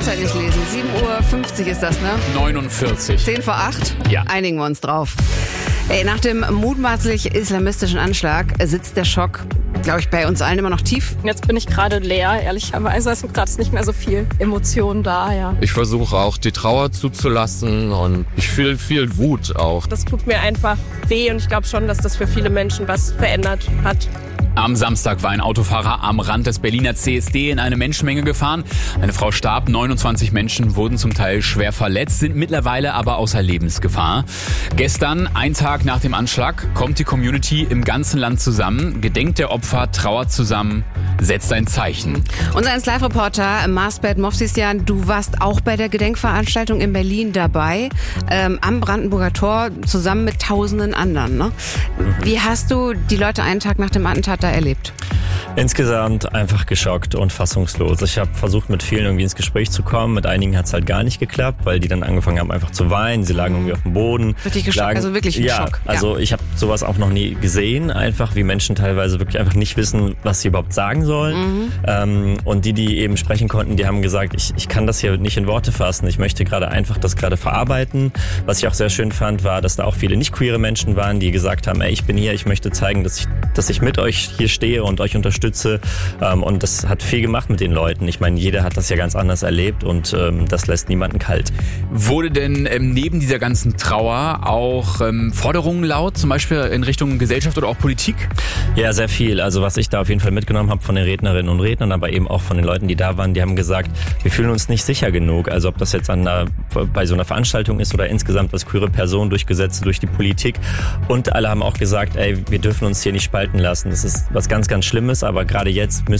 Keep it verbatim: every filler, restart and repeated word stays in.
Uhrzeit nicht lesen. sieben Uhr fünfzig ist das, ne? neunundvierzig. zehn vor acht? Ja. Einigen wir uns drauf. Ey, nach dem mutmaßlich islamistischen Anschlag sitzt der Schock, glaube ich, bei uns allen immer noch tief. Jetzt bin ich gerade leer, ehrlicherweise. Es ist gerade nicht mehr so viel Emotion da, ja. Ich versuche auch die Trauer zuzulassen und ich fühle viel Wut auch. Das tut mir einfach weh und ich glaube schon, dass das für viele Menschen was verändert hat. Am Samstag war ein Autofahrer am Rand des Berliner C S D in eine Menschenmenge gefahren. Eine Frau starb, neunundzwanzig Menschen wurden zum Teil schwer verletzt, sind mittlerweile aber außer Lebensgefahr. Gestern, ein Tag nach dem Anschlag, kommt die Community im ganzen Land zusammen, gedenkt der Opfer, trauert zusammen, setzt ein Zeichen. Unser eins Live-Reporter Marsbert Movsisyan, du warst auch bei der Gedenkveranstaltung in Berlin dabei, ähm, am Brandenburger Tor, zusammen mit tausenden anderen. Ne? Wie hast du die Leute einen Tag nach dem Attentat da erlebt? Insgesamt einfach geschockt und fassungslos. Ich habe versucht, mit vielen irgendwie ins Gespräch zu kommen. Mit einigen hat es halt gar nicht geklappt, weil die dann angefangen haben, einfach zu weinen. Sie lagen irgendwie auf dem Boden. Richtig geschockt, lagen, also wirklich ein ja, Schock. Ja, also ich habe sowas auch noch nie gesehen. Einfach, wie Menschen teilweise wirklich einfach nicht wissen, was sie überhaupt sagen sollen. Mhm. Ähm, und die, die eben sprechen konnten, die haben gesagt, ich, ich kann das hier nicht in Worte fassen. Ich möchte gerade einfach das gerade verarbeiten. Was ich auch sehr schön fand, war, dass da auch viele nicht queere Menschen waren, die gesagt haben, ey, ich bin hier, ich möchte zeigen, dass ich, dass ich mit euch hier stehe und euch unterstütze. Ähm, und das hat viel gemacht mit den Leuten. Ich meine, jeder hat das ja ganz anders erlebt und ähm, das lässt niemanden kalt. Wurde denn ähm, neben dieser ganzen Trauer auch ähm, Forderungen laut, zum Beispiel in Richtung Gesellschaft oder auch Politik? Ja, sehr viel. Also was ich da auf jeden Fall mitgenommen habe von den Rednerinnen und Rednern, aber eben auch von den Leuten, die da waren, die haben gesagt, wir fühlen uns nicht sicher genug. Also ob das jetzt an einer, bei so einer Veranstaltung ist oder insgesamt als queere Person durch Gesetze, durch die Politik. Und alle haben auch gesagt, ey, wir dürfen uns hier nicht spalten lassen. Das ist was ganz, ganz Schlimmes, aber gerade jetzt müssen